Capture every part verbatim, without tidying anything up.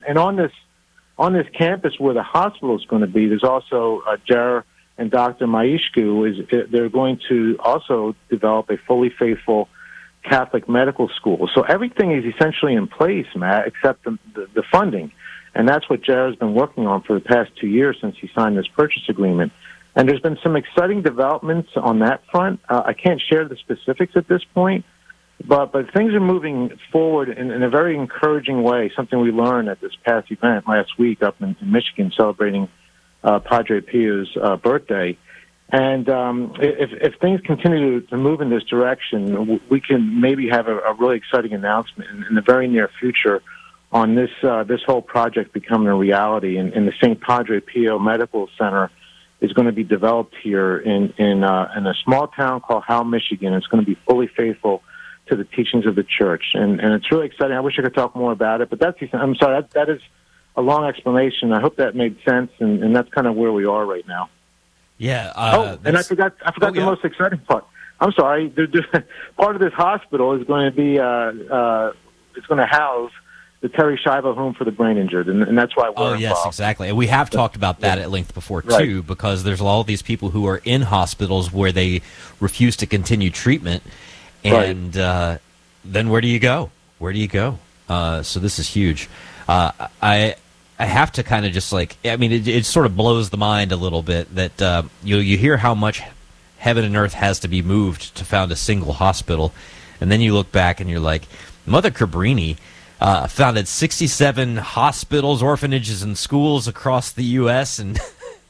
and on this on this campus where the hospital is going to be, there's also uh, Jer and Doctor Maishku is they're going to also develop a fully faithful Catholic medical school. So everything is essentially in place, Matt, except the, the, the funding. And that's what Jared's been working on for the past two years since he signed this purchase agreement. And there's been some exciting developments on that front. Uh, I can't share the specifics at this point, but but things are moving forward in, in a very encouraging way, something we learned at this past event last week up in, in Michigan celebrating uh, Padre Pio's uh, birthday. And um, if, if things continue to, to move in this direction, we can maybe have a, a really exciting announcement in, in the very near future on this uh, this whole project becoming a reality. And, and the Saint Padre Pio Medical Center is going to be developed here in in, uh, in a small town called Howell, Michigan. It's going to be fully faithful to the teachings of the church, and and it's really exciting. I wish I could talk more about it, but that's I'm sorry that that is a long explanation. I hope that made sense, and, and that's kind of where we are right now. Yeah. Uh, oh, and I forgot. I forgot oh, the yeah. most exciting part. I'm sorry. They're, they're, part of this hospital is going to be. Uh, uh, it's going to house the Terri Schiavo Home for the Brain Injured, and, and that's why we're Oh, yes, involved. exactly. And we have talked about that yeah. at length before, too, right. because there's all these people who are in hospitals where they refuse to continue treatment, and right. uh, then where do you go? Where do you go? Uh, so this is huge. Uh, I... I have to kind of just like, I mean, it, it sort of blows the mind a little bit that uh, you you hear how much heaven and earth has to be moved to found a single hospital, and then you look back and you're like, Mother Cabrini uh, founded sixty-seven hospitals, orphanages, and schools across the U S and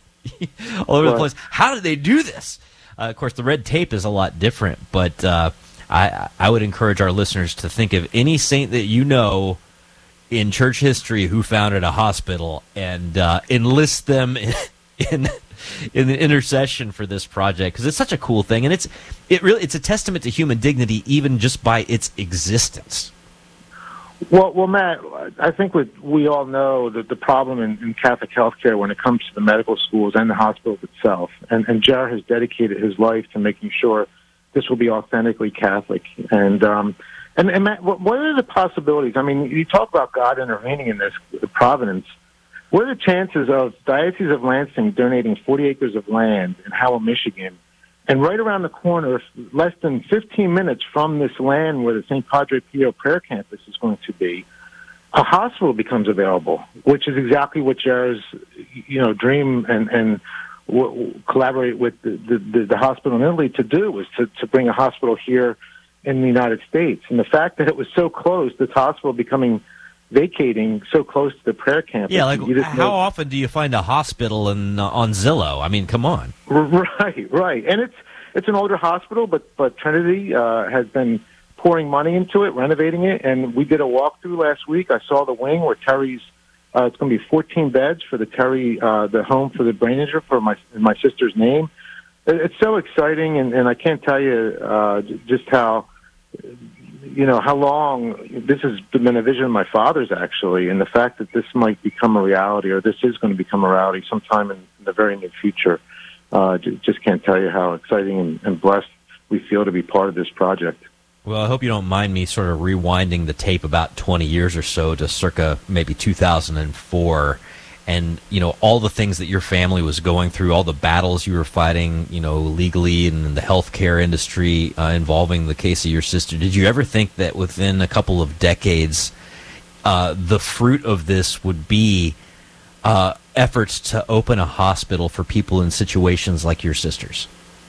all over right. the place. How did they do this? Uh, of course, the red tape is a lot different, but uh, I I would encourage our listeners to think of any saint that you know in church history who founded a hospital and uh, enlist them in, in in the intercession for this project, because it's such a cool thing, and it's it really it's a testament to human dignity even just by its existence. Well, well, Matt, I think what we all know that the problem in, in Catholic healthcare when it comes to the medical schools and the hospitals itself, and, and Jared has dedicated his life to making sure this will be authentically Catholic, and. Um, And, and Matt, what are the possibilities? I mean, you talk about God intervening in this, the providence. What are the chances of Diocese of Lansing donating forty acres of land in Howell, Michigan, and right around the corner, less than fifteen minutes from this land where the Saint Padre Pio Prayer Campus is going to be, a hospital becomes available, which is exactly what Jared's, you know, dream and, and w- collaborate with the, the, the hospital in Italy to do, is to, to bring a hospital here in the United States. And the fact that it was so close, this hospital becoming vacating so close to the prayer campus. Yeah, like how know. often do you find a hospital in, uh, on Zillow? I mean, come on. Right, right. And it's it's an older hospital, but, but Trinity uh, has been pouring money into it, renovating it, and we did a walkthrough last week. I saw the wing where Terri's, uh, it's going to be fourteen beds for the Terri, uh, the home for the brain injured for my my sister's name. It's so exciting, and, and I can't tell you uh, just how, you know, how long this has been a vision of my father's, actually, and the fact that this might become a reality, or this is going to become a reality sometime in the very near future. Uh, just can't tell you how exciting and, and blessed we feel to be part of this project. Well, I hope you don't mind me sort of rewinding the tape about twenty years or so to circa maybe two thousand four. And, you know, all the things that your family was going through, all the battles you were fighting, you know, legally and in the healthcare industry uh, involving the case of your sister. Did you ever think that within a couple of decades, uh, the fruit of this would be uh, efforts to open a hospital for people in situations like your sister's?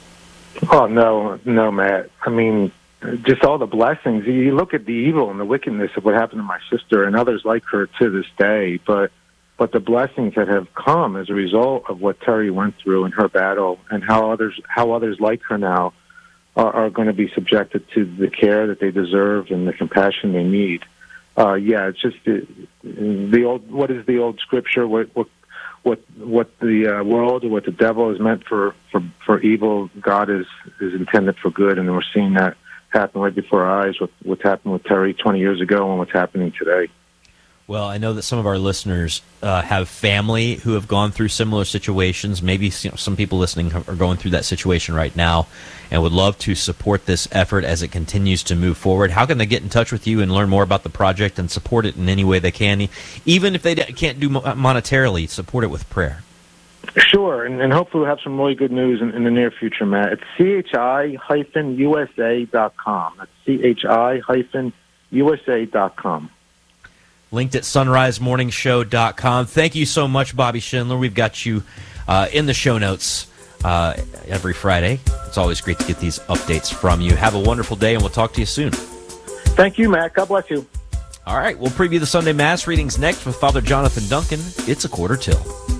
Oh, no, no, Matt. I mean, just all the blessings. You look at the evil and the wickedness of what happened to my sister and others like her to this day, but But the blessings that have come as a result of what Terri went through in her battle, and how others how others like her now are, are going to be subjected to the care that they deserve and the compassion they need. Uh, yeah, it's just the, the old. What is the old scripture? What what what, what the uh, world or what the devil is meant for, for, for evil, God is is intended for good, and we're seeing that happen right before our eyes. With what's happened with Terri twenty years ago and what's happening today. Well, I know that some of our listeners uh, have family who have gone through similar situations. Maybe you know, some people listening are going through that situation right now and would love to support this effort as it continues to move forward. How can they get in touch with you and learn more about the project and support it in any way they can? Even if they can't do monetarily, support it with prayer. Sure, and, and hopefully we'll have some really good news in, in the near future, Matt. It's C H I U S A dot com. That's C H I U S A dot com. Linked at sunrise morning show dot com. Thank you so much, Bobby Schindler. We've got you uh, in the show notes uh, every Friday. It's always great to get these updates from you. Have a wonderful day, and we'll talk to you soon. Thank you, Matt. God bless you. All right, we'll preview the Sunday Mass readings next with Father Jonathan Duncan. It's a quarter till.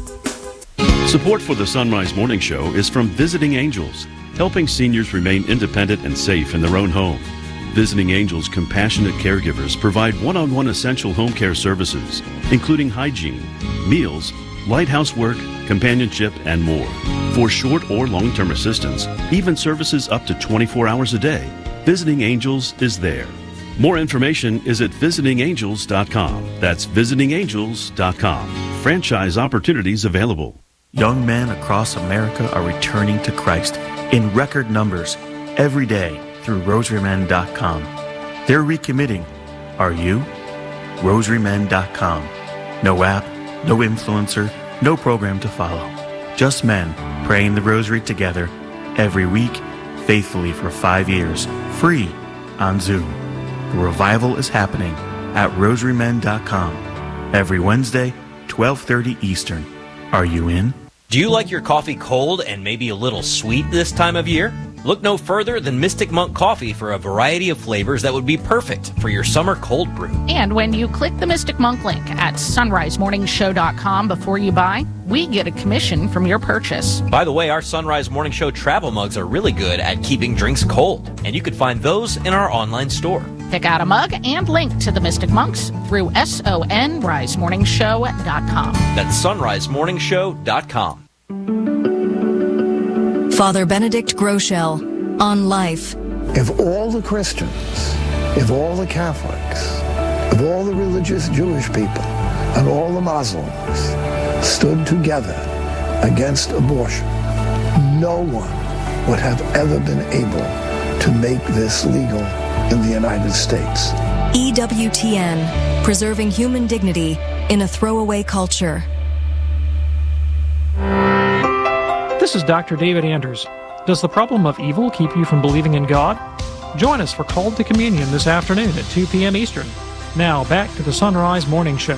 Support for the Sunrise Morning Show is from Visiting Angels, helping seniors remain independent and safe in their own home. Visiting Angels compassionate caregivers provide one-on-one essential home care services, including hygiene, meals, light housework, companionship, and more. For short or long-term assistance, even services up to twenty-four hours a day, Visiting Angels is there. More information is at visiting angels dot com. That's visiting angels dot com. Franchise opportunities available. Young men across America are returning to Christ in record numbers every day through rosary men dot com. They're recommitting. Are you? rosary men dot com. No app, no influencer, no program to follow. Just men praying the rosary together every week, faithfully for five years, free on Zoom. The revival is happening at rosary men dot com every Wednesday, twelve thirty Eastern. Are you in? Do you like your coffee cold and maybe a little sweet this time of year? Look no further than Mystic Monk Coffee for a variety of flavors that would be perfect for your summer cold brew. And when you click the Mystic Monk link at sunrise morning show dot com before you buy, we get a commission from your purchase. By the way, our Sunrise Morning Show travel mugs are really good at keeping drinks cold, and you can find those in our online store. Pick out a mug and link to the Mystic Monks through sunrise morning show dot com. That's sunrise morning show dot com. Father Benedict Groeschel on life. If all the Christians, if all the Catholics, if all the religious Jewish people, and all the Muslims stood together against abortion, no one would have ever been able to make this legal in the United States. E W T N, preserving human dignity in a throwaway culture. This is Doctor David Anders. Does the problem of evil keep you from believing in God? Join us for Called to Communion this afternoon at two p.m. Eastern. Now, back to the Sunrise Morning Show.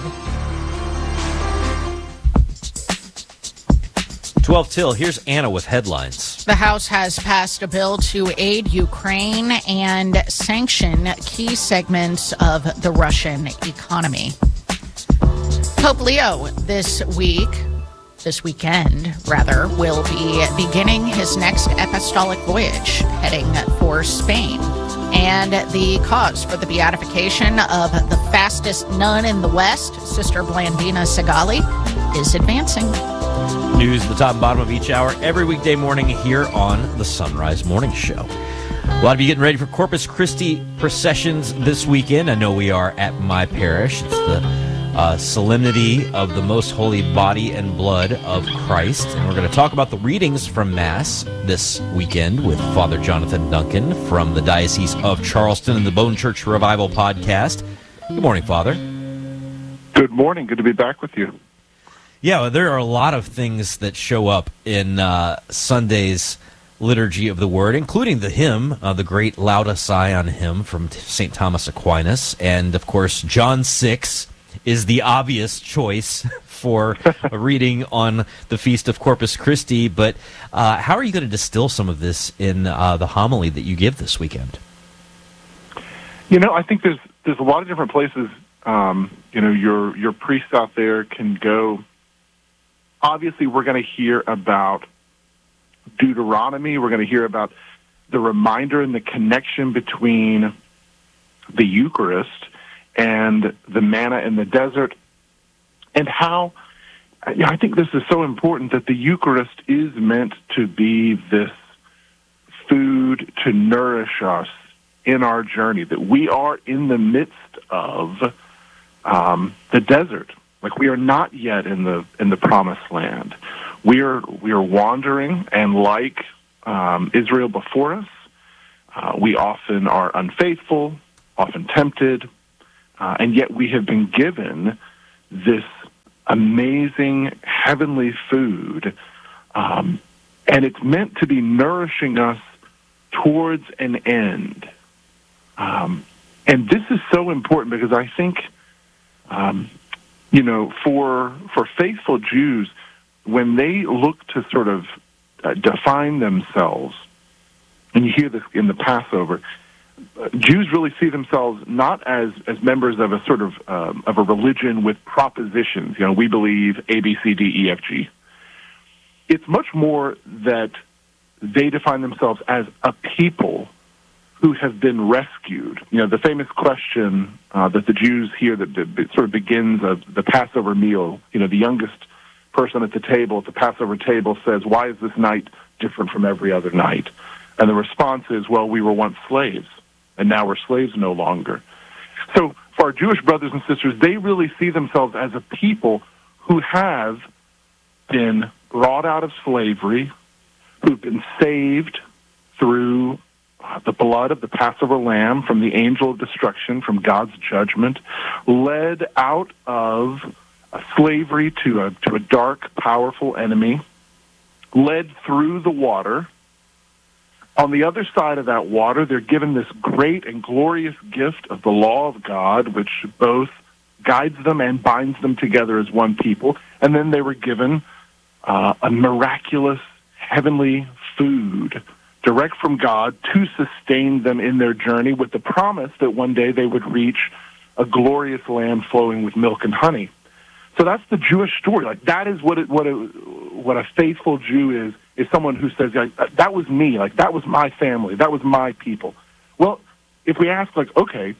twelve till, here's Anna with headlines. The House has passed a bill to aid Ukraine and sanction key segments of the Russian economy. Pope Leo this week, this weekend, rather, will be beginning his next apostolic voyage, heading for Spain. And the cause for the beatification of the fastest nun in the West, Sister Blandina Segali, is advancing. News at the top and bottom of each hour every weekday morning here on the Sunrise Morning Show. A lot of you getting ready for Corpus Christi processions this weekend. I know we are at my parish. It's the uh, solemnity of the most holy body and blood of Christ. And we're going to talk about the readings from Mass this weekend with Father Jonathan Duncan from the Diocese of Charleston and the Bone Church Revival podcast. Good morning, Father. Good morning. Good to be back with you. Yeah, well, there are a lot of things that show up in uh, Sunday's liturgy of the Word, including the hymn, uh, the great Lauda Sion hymn from Saint Thomas Aquinas. And, of course, John six is the obvious choice for a reading on the Feast of Corpus Christi. But uh, how are you going to distill some of this in uh, the homily that you give this weekend? You know, I think there's there's a lot of different places, um, you know, your your priests out there can go. Obviously, we're going to hear about Deuteronomy. We're going to hear about the reminder and the connection between the Eucharist and the manna in the desert, and how, you know, I think this is so important that the Eucharist is meant to be this food to nourish us in our journey, that we are in the midst of um, the desert. Like, we are not yet in the in the promised land. We are we are wandering, and like um, Israel before us, uh, we often are unfaithful, often tempted, uh, and yet we have been given this amazing heavenly food, um, and it's meant to be nourishing us towards an end. Um, and this is so important because I think, um, you know, for for faithful Jews, when they look to sort of uh, define themselves, and you hear this in the Passover, uh, Jews really see themselves not as, as members of a sort of um, of a religion with propositions. You know, we believe A, B, C, D, E, F, G. It's much more that they define themselves as a people who have been rescued. You know, the famous question uh, that the Jews hear that, that sort of begins of the Passover meal, you know, the youngest person at the table, at the Passover table, says, "Why is this night different from every other night?" And the response is, "Well, we were once slaves, and now we're slaves no longer." So for our Jewish brothers and sisters, they really see themselves as a people who have been brought out of slavery, who've been saved through uh, the blood of the Passover lamb from the angel of destruction, from God's judgment, led out of uh, slavery to a, to a dark, powerful enemy, led through the water. On the other side of that water, they're given this great and glorious gift of the law of God, which both guides them and binds them together as one people. And then they were given uh, a miraculous heavenly food direct from God to sustain them in their journey, with the promise that one day they would reach a glorious land flowing with milk and honey. So that's the Jewish story. Like, that is what it, what it, what a faithful Jew is, is someone who says, like, that was me, like, that was my family, that was my people. Well, if we ask, like, okay,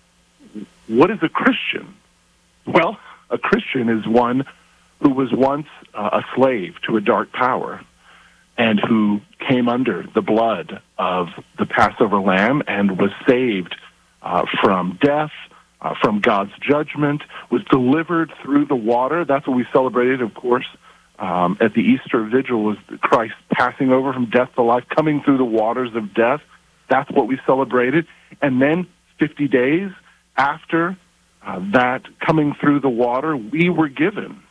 what is a Christian? Well, a Christian is one who was once uh, a slave to a dark power, and who came under the blood of the Passover lamb and was saved uh, from death, uh, from God's judgment, was delivered through the water. That's what we celebrated, of course, um, at the Easter Vigil, was Christ passing over from death to life, coming through the waters of death. That's what we celebrated. And then fifty days after uh, that coming through the water, we were given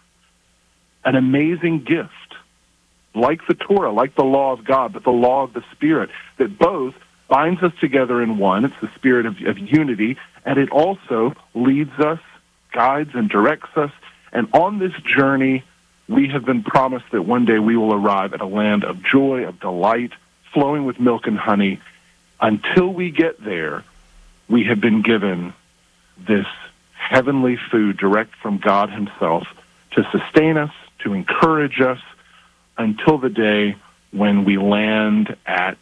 an amazing gift, like the Torah, like the law of God, but the law of the Spirit, that both binds us together in one. It's the spirit of, of unity, and it also leads us, guides, and directs us. And on this journey, we have been promised that one day we will arrive at a land of joy, of delight, flowing with milk and honey. Until we get there, we have been given this heavenly food direct from God himself to sustain us, to encourage us, until the day when we land at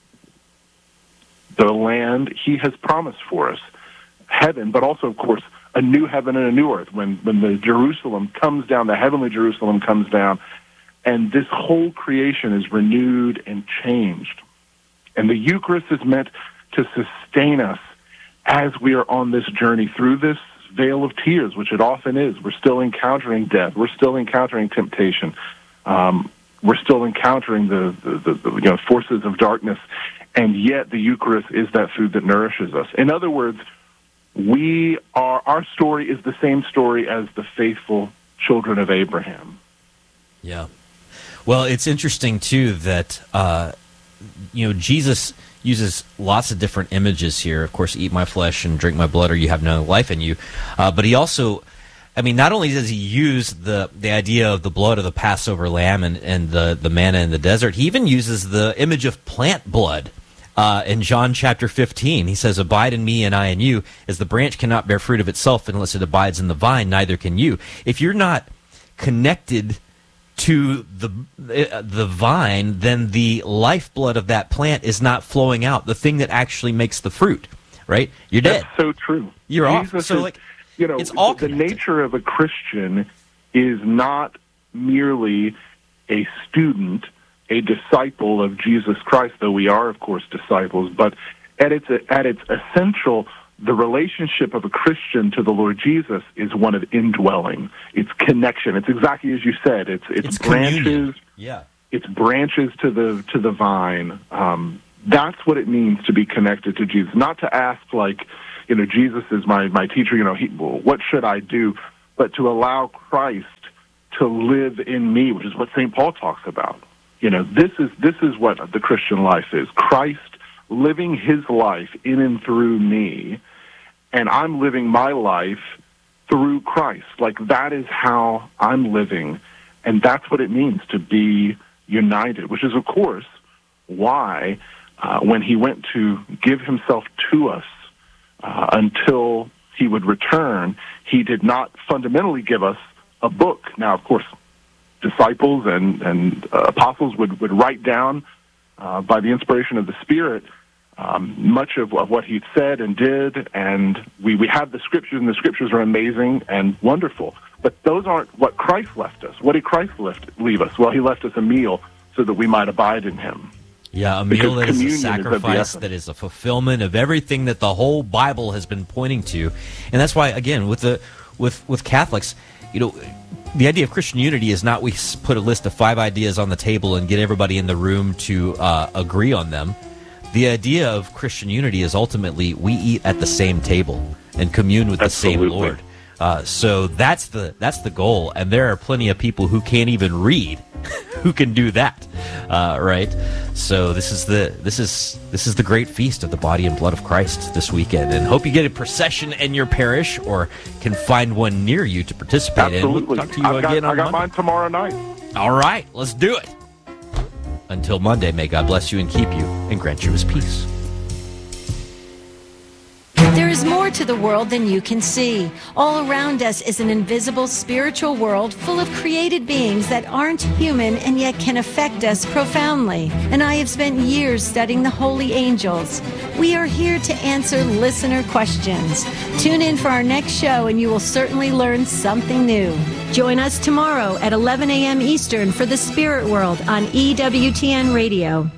the land he has promised for us, heaven, but also, of course, a new heaven and a new earth, when, when the Jerusalem comes down, the heavenly Jerusalem comes down, and this whole creation is renewed and changed. And the Eucharist is meant to sustain us as we are on this journey through this vale of tears, which it often is. We're still encountering death. We're still encountering temptation. Um, we're still encountering the, the, the, the you know, forces of darkness, and yet the Eucharist is that food that nourishes us. In other words, we are, our story is the same story as the faithful children of Abraham. Yeah. Well, it's interesting, too, that, uh, you know, Jesus uses lots of different images here. Of course, eat my flesh and drink my blood, or you have no life in you. Uh, but he also, I mean, not only does he use the the idea of the blood of the Passover lamb and, and the, the manna in the desert, he even uses the image of plant blood. Uh, in John chapter fifteen, he says, "Abide in me and I in you, as the branch cannot bear fruit of itself unless it abides in the vine, neither can you." If you're not connected to the uh, the vine, then the lifeblood of that plant is not flowing out, the thing that actually makes the fruit, right? You're dead. That's so true. You're Jesus off. So, is, like, you know, it's all the connected. nature of a Christian is not merely a student, a disciple of Jesus Christ, though we are, of course, disciples, but at its at its essential, the relationship of a Christian to the Lord Jesus is one of indwelling. It's connection. It's exactly as you said. It's it's, It's branches. communion. Yeah. It's branches to the to the vine. Um, that's what it means to be connected to Jesus. Not to ask like, you know, Jesus is my my teacher. You know, he, well, what should I do? But to allow Christ to live in me, which is what Saint Paul talks about. You know, this is this is what the Christian life is. Christ living his life in and through me, and I'm living my life through Christ. Like, that is how I'm living, and that's what it means to be united, which is, of course, why uh, when he went to give himself to us uh, until he would return, he did not fundamentally give us a book. Now, of course, disciples and, and uh, apostles would, would write down uh, by the inspiration of the Spirit um, much of, of what he said and did, and we, we have the Scriptures, and the Scriptures are amazing and wonderful. But those aren't what Christ left us. What did Christ left, leave us? Well, he left us a meal so that we might abide in him. Yeah, a meal that is a sacrifice, that is a fulfillment of everything that the whole Bible has been pointing to. And that's why, again, with the with, with Catholics, you know, the idea of Christian unity is not we put a list of five ideas on the table and get everybody in the room to uh, agree on them. The idea of Christian unity is ultimately we eat at the same table and commune with Absolutely. the same Lord. Uh, so that's the that's the goal, and there are plenty of people who can't even read who can do that, uh, right? So this is the this is this is the great feast of the body and blood of Christ this weekend, and hope you get a procession in your parish or can find one near you to participate Absolutely. in. We'll talk to you I've got, again on I got Monday. mine tomorrow night. All right, let's do it. Until Monday, may God bless you and keep you and grant you his peace. There is more to the world than you can see. All around us is an invisible spiritual world full of created beings that aren't human and yet can affect us profoundly. And I have spent years studying the holy angels. We are here to answer listener questions. Tune in for our next show and you will certainly learn something new. Join us tomorrow at eleven a.m. Eastern for the Spirit World on E W T N Radio.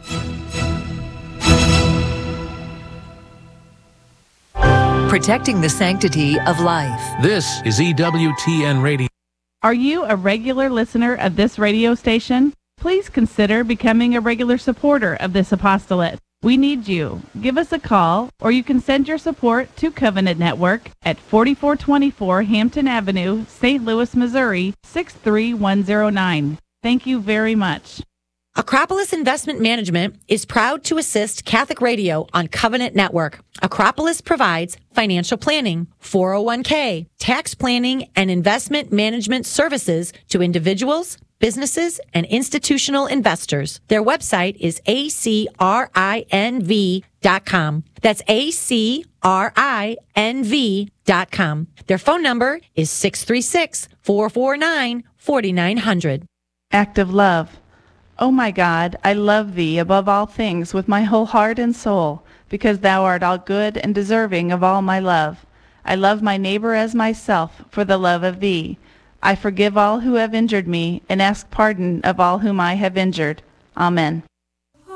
Protecting the sanctity of life. This is E W T N Radio. Are you a regular listener of this radio station? Please consider becoming a regular supporter of this apostolate. We need you. Give us a call, or you can send your support to Covenant Network at forty-four twenty-four Hampton Avenue, Saint Louis, Missouri, six three one zero nine. Thank you very much. Acropolis Investment Management is proud to assist Catholic Radio on Covenant Network. Acropolis provides financial planning, four oh one k, tax planning, and investment management services to individuals, businesses, and institutional investors. Their website is A C R I N V dot com. That's A C R I N V dot com. Their phone number is six three six, four four nine, four nine zero zero. Act of love. O my God, I love thee above all things with my whole heart and soul, because thou art all good and deserving of all my love. I love my neighbor as myself for the love of thee. I forgive all who have injured me, and ask pardon of all whom I have injured. Amen.